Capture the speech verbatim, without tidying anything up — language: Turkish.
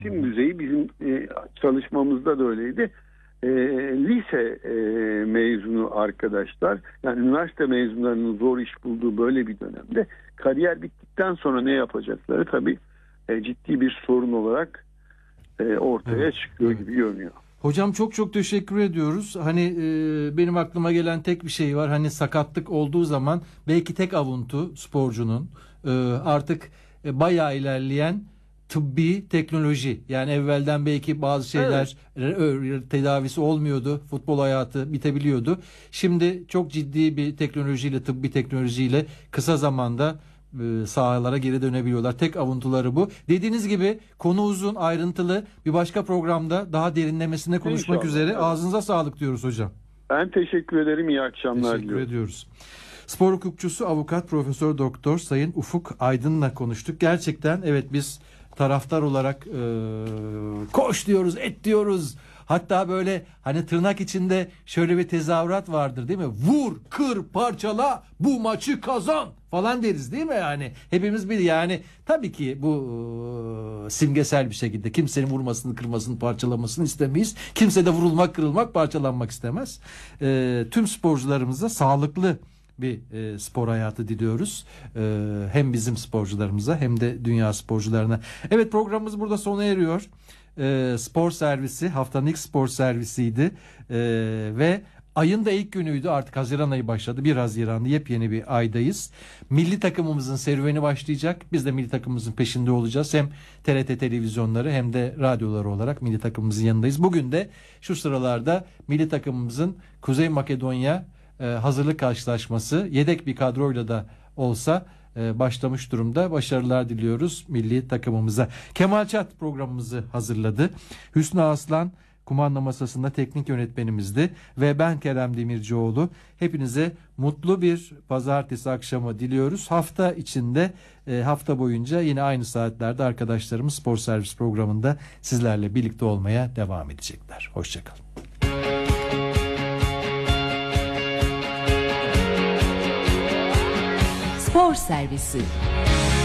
eğitim düzeyi bizim e, çalışmamızda da öyleydi. E, lise e, mezunu arkadaşlar, yani üniversite mezunlarının zor iş bulduğu böyle bir dönemde kariyer bittikten sonra ne yapacakları tabii e, ciddi bir sorun olarak e, ortaya evet. çıkıyor evet. gibi görünüyor. Hocam çok çok teşekkür ediyoruz. Hani e, benim aklıma gelen tek bir şey var. Hani sakatlık olduğu zaman belki tek avuntu sporcunun e, artık e, bayağı ilerleyen tıbbi teknoloji. Yani evvelden belki bazı şeyler evet. tedavisi olmuyordu. Futbol hayatı bitebiliyordu. Şimdi çok ciddi bir teknolojiyle, tıbbi teknolojiyle kısa zamanda sahalara geri dönebiliyorlar. Tek avuntuları bu. Dediğiniz gibi konu uzun, ayrıntılı. Bir başka programda daha derinlemesine konuşmak İnşallah, üzere. Evet. Ağzınıza sağlık diyoruz hocam. Ben teşekkür ederim. İyi akşamlar teşekkür diliyorum. ediyoruz. Spor hukukçusu, avukat, profesör doktor Sayın Ufuk Aydın'la konuştuk. Gerçekten evet biz taraftar olarak e, koş diyoruz, et diyoruz. Hatta böyle hani tırnak içinde şöyle bir tezahürat vardır değil mi? Vur, kır, parçala, bu maçı kazan falan deriz değil mi yani? Hepimiz bir yani tabii ki bu e, simgesel bir şekilde kimsenin vurmasını, kırmasını, parçalamasını istemeyiz. Kimse de vurulmak, kırılmak, parçalanmak istemez. E, tüm sporcularımıza sağlıklı bir e, spor hayatı diliyoruz. E, hem bizim sporcularımıza hem de dünya sporcularına. Evet, programımız burada sona eriyor. E, spor servisi haftanın ilk spor servisiydi. E, ve ayın da ilk günüydü. Artık Haziran ayı başladı. bir Haziran'da yepyeni bir aydayız. Milli takımımızın serüveni başlayacak. Biz de milli takımımızın peşinde olacağız. Hem T R T televizyonları hem de radyoları olarak milli takımımızın yanındayız. Bugün de şu sıralarda milli takımımızın Kuzey Makedonya hazırlık karşılaşması yedek bir kadroyla da olsa başlamış durumda. Başarılar diliyoruz milli takımımıza. Kemal Çat programımızı hazırladı. Hüsnü Aslan kumanda masasında teknik yönetmenimizdi ve ben Kerem Demircioğlu. Hepinize mutlu bir pazartesi akşamı diliyoruz. Hafta içinde hafta boyunca yine aynı saatlerde arkadaşlarımız Spor Servis programında sizlerle birlikte olmaya devam edecekler. Hoşçakalın. Spor Servisi